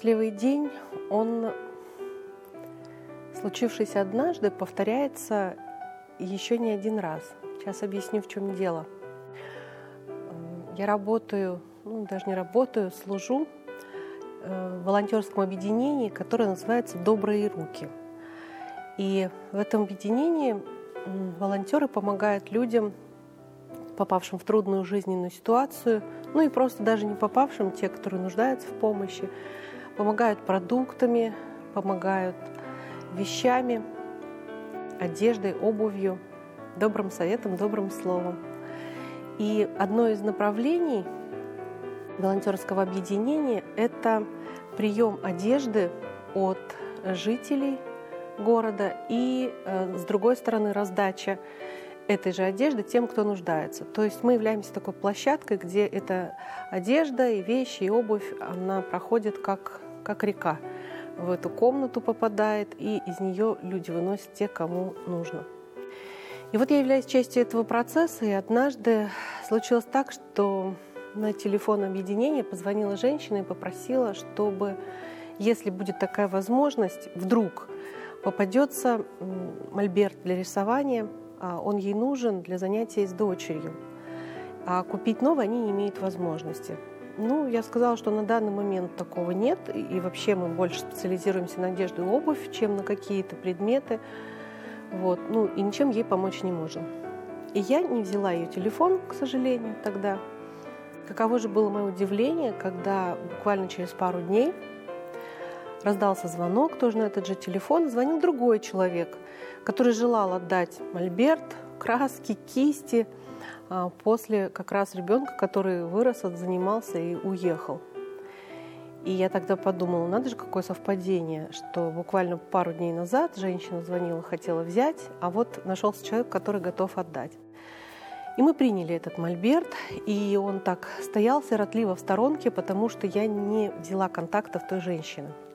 Счастливый день, он, случившийся однажды, повторяется еще не один раз. Сейчас объясню, в чем дело. Я работаю, даже не работаю, служу в волонтерском объединении, которое называется «Добрые руки». И в этом объединении волонтеры помогают людям, попавшим в трудную жизненную ситуацию, и просто даже не попавшим, те, которые нуждаются в помощи, помогают продуктами, помогают вещами, одеждой, обувью, добрым советом, добрым словом. И одно из направлений волонтерского объединения – это прием одежды от жителей города и, с другой стороны, раздача этой же одежды тем, кто нуждается. То есть мы являемся такой площадкой, где эта одежда и вещи, и обувь, она проходит как река. В эту комнату попадает, и из нее люди выносят те, кому нужно. И вот я являюсь частью этого процесса, и однажды случилось так, что на телефон объединения позвонила женщина и попросила, чтобы, если будет такая возможность, вдруг попадется мольберт для рисования, он ей нужен для занятий с дочерью, а купить новый они не имеют возможности. Я сказала, что на данный момент такого нет, и вообще мы больше специализируемся на одежду и обувь, чем на какие-то предметы. И ничем ей помочь не можем. И я не взяла ее телефон, к сожалению, тогда. Каково же было мое удивление, когда буквально через пару дней раздался звонок, тоже на этот же телефон, звонил другой человек, который желал отдать мольберт, краски, кисти после как раз ребенка, который вырос, занимался и уехал. И я тогда подумала, надо же, какое совпадение, что буквально пару дней назад женщина звонила, хотела взять, а вот нашелся человек, который готов отдать. И мы приняли этот мольберт, и он так стоял сиротливо в сторонке, потому что я не взяла контактов той женщины.